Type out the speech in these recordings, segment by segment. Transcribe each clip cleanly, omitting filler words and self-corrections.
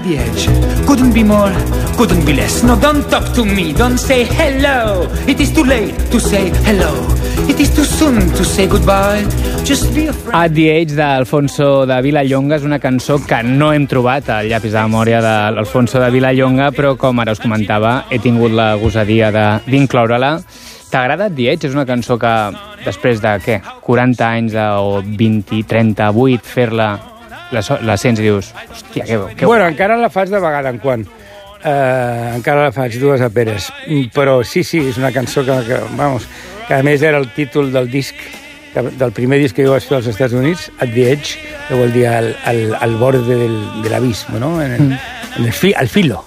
the edge. Couldn't be more, couldn't be less. No, don't talk to me, don't say hello. It is too late to say hello. It is too soon to say goodbye. Just be a friend. At the Edge d'Alfonso de Vilallonga és una cançó que no hem trobat al llapis de memòria d'Alfonso de Vilallonga, però com ara us comentava, he tingut la gosadia d'incloure-la. T'agrada At the Edge? És una cançó que després de, 40 anys o 20, 38, fer-la, la sents i dius, hòstia, que Bueno, encara la faig de vegada en quan. Encara la faig dues aperes. Però sí, és una cançó que a més era el títol del disc, del primer disc que jo vaig fer als Estats Units, At the Edge, que vol dir al borde de l'abisme, no? Al filo.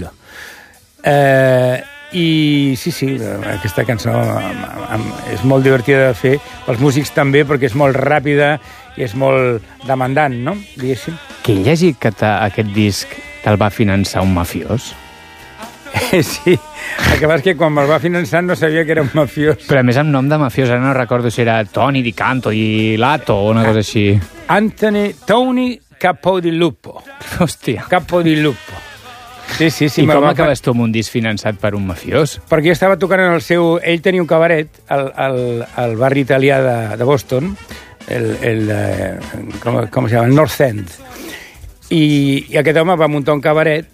I sí, aquesta cançó és molt divertida de fer, pels músics també, perquè és molt ràpida i és molt demandant, no? Diguéssim. Que he llegit que aquest disc te'l va finançar un mafiós. Sí, el que passa és que quan me'l va finançar no sabia que era un mafiós. Però a més amb nom de mafiós, ara no recordo si era Tony Di Canto Di Lato o una cosa així. Tony Capodilupo. Hòstia. Capodilupo. Sí. I com acabes tu amb un disc finançat per un mafiós? Perquè jo estava tocant en el seu... Ell tenia un cabaret al barri italià de Boston, com se llama? El North End. I aquest home va muntar un cabaret,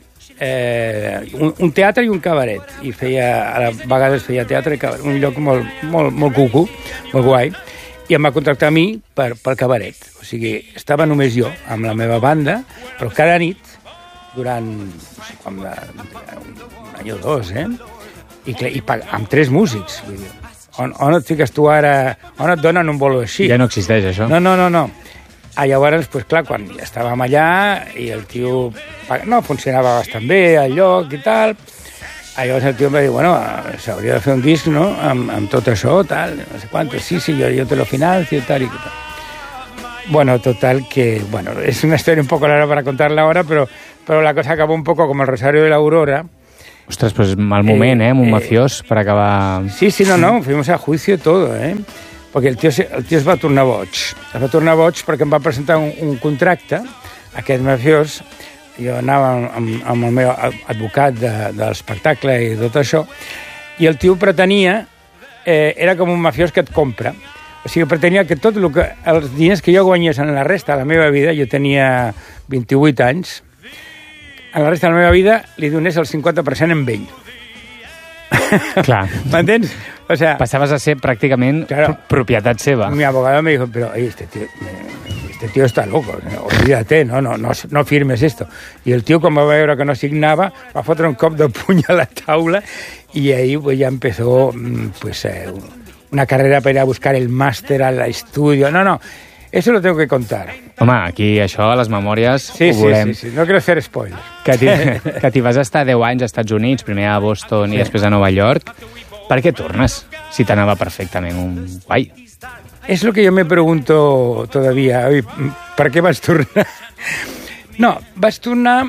un teatre i un cabaret. I a vegades feia teatre i cabaret. Un lloc molt cucu, molt guai. I em va contractar a mi pel cabaret. O sigui, estava només jo, amb la meva banda, però cada nit, durant un any o dos, I amb 3 músics. Vull dir, on et fiques tu ara? On et donen un bolo així? Ja no existeix, això? No. Llavors, pues, clar, quan estàvem allà i el tio no funcionava bastant bé al lloc i tal, llavors el tio em va dir, bueno, s'hauria de fer un disc, no?, amb tot això, tal, no sé quant, sí, yo te lo financio y tal, Bueno, total que, es una historia un poco larga para contarla ahora, pero la cosa acabó un poco como el Rosario de la Aurora. Ostres, pues mal moment, amb un mafiós per acabar... Sí, no, fuimos a juicio todo, Perquè el tio es va tornar boig. Es va tornar boig perquè em va presentar un contracte, aquest mafiós. Jo anava amb el meu advocat de l'espectacle i tot això, i el tio pretenia, era com un mafiós que et compra. O sigui, pretenia que els diners que jo guanyés en la resta de la meva vida, jo tenia 28 anys, en la resta de la meva vida li donés el 50% en ell. Clar. ¿M'entens? O sea, passaves a ser pràcticament propietat seva. Mi abogado me dijo, pero este tío está loco, olvídate, no firmes esto. Y el tío, como va a ver que no signava, va fotre un cop de puny a la taula y ahí pues ya empezó una carrera para ir a buscar el máster al estudio. No, eso lo tengo que contar. Home, aquí això, a les memòries, ho volem. Sí, no quiero hacer spoiler. Que t'hi vas estar 10 anys als Estats Units, primer a Boston i després a Nova York. Per què tornes, si t'anava perfectament un guai? Es lo que yo me pregunto todavía. ¿Para qué vas tornar? No, vas tornar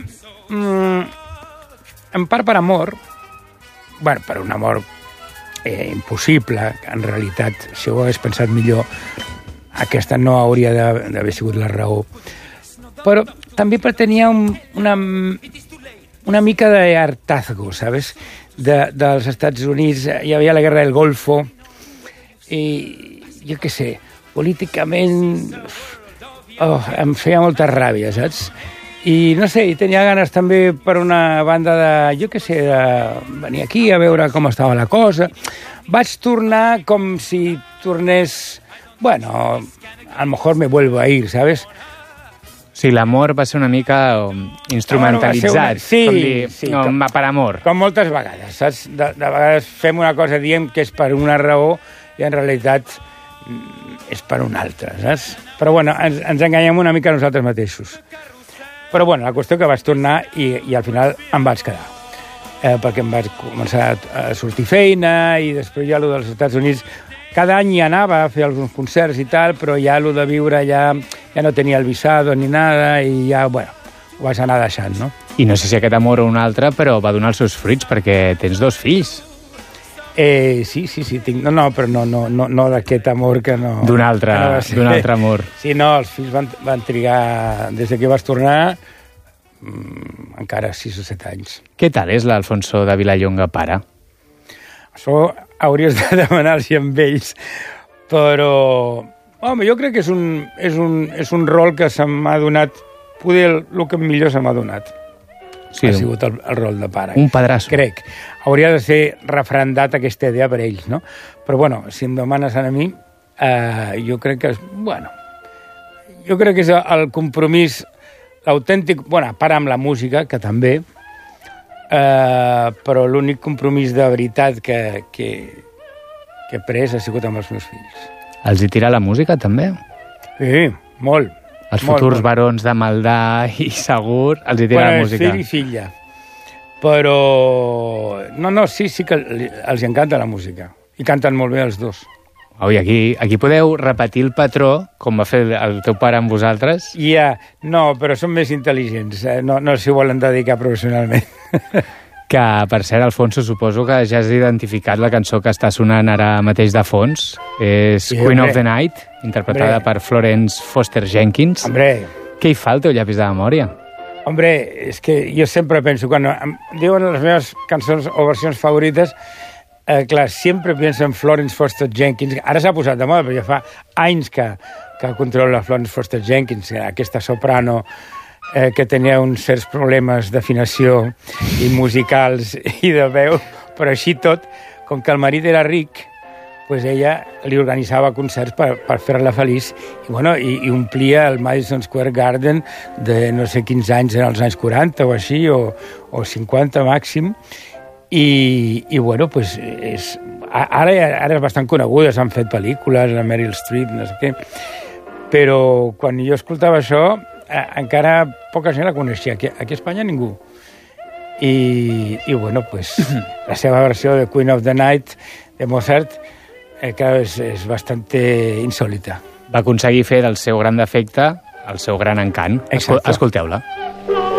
en part per amor. Bueno, per un amor impossible. En realitat, si ho hagués pensat millor, aquesta no hauria d'haver sigut la raó. Però també pretenia una mica d'hartazgo, ¿sabes? Dels Estats Units. Hi havia la guerra del Golfo i jo què sé, políticament em feia molta ràbia, saps? I no sé, tenia ganes també per una banda de venir aquí a veure com estava la cosa. Vaig tornar com si tornés, bueno, a lo mejor me vuelvo a ir, ¿sabes? Sí, l'amor va ser una mica instrumentalitzat. Sí, per amor. Com moltes vegades, saps? De vegades fem una cosa, diem que és per una raó i en realitat és per una altra, saps? Però bueno, ens enganyem una mica nosaltres mateixos. Però bueno, la qüestió que vaig tornar i al final em vaig quedar. Perquè em vaig començar a sortir feina i després ja allò dels Estats Units cada any hi anava a fer alguns concerts i tal, però ja allò de viure ja no tenia el visado ni nada i ja, bueno, ho vaig anar deixant, no? I no sé si aquest amor o un altre, però va donar els seus fruits perquè tens 2 fills. Sí, tinc... No, però no d'aquest amor que no... D'un altre amor. Sí, no, els fills van trigar... Des que vas tornar, encara 6 o 7 anys. Què tal és l'Alfonso de Vilallonga, pare? Això hauries de demanar-los amb ells, però... Home, jo crec que és un rol que se m'ha donat, poder el que millor se m'ha donat. Sí, ha sigut el rol de pare. un padrasso. Crec. Hauria de ser refrendat aquesta idea per ells, no? Però, bueno, si em demanes a mi, jo crec que jo crec que és el compromís, l'autèntic... Bueno, a part amb la música, que també, però l'únic compromís de veritat que he pres ha sigut amb els meus fills. Els hi tira la música, també? Sí, molt. Els futurs barons de Maldà i Segur els hi tira la música. Fill i filla. Però... No, sí que els encanta la música. I canten molt bé els dos. Ui, aquí podeu repetir el patró, com va fer el teu pare amb vosaltres. No, però són més intel·ligents. No s'hi volen dedicar professionalment. Que, per cert, Alfonso, suposo que ja has identificat la cançó que està sonant ara mateix de fons. És Queen of the Night, interpretada per Florence Foster Jenkins. Hombre. Què hi fa al teu llapis de memòria? Hombre, és que jo sempre penso, quan em diuen les meves cançons o versions favorites, clar, sempre penso en Florence Foster Jenkins. Ara s'ha posat de moda, però ja fa anys que controla Florence Foster Jenkins, aquesta soprano que tenia uns certs problemes d'afinació i musicals i de veu, però així tot, com que el marit era ric, pues ella li organitzava concerts per fer-la feliç i omplia el Madison Square Garden de no sé quins anys, en els anys 40 o així, o 50 màxim, i pues ara és bastant coneguda, s'han fet pel·lícules, la Meryl Streep, no sé què, però quan jo escoltava això encara poca gent la coneixia, aquí a Espanya ningú. I pues la seva versió de Queen of the Night de Mozart que és bastant insòlita. Va aconseguir fer del seu gran defecte el seu gran encant. Escolteu-la.